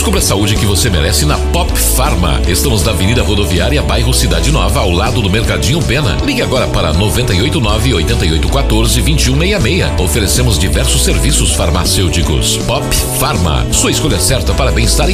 Descubra a saúde que você merece na Pop Pharma. Estamos na Avenida Rodoviária, bairro Cidade Nova, ao lado do Mercadinho Pena. Ligue agora para 989-8814-2166. Oferecemos diversos serviços farmacêuticos. Pop Pharma, sua escolha certa para bem-estar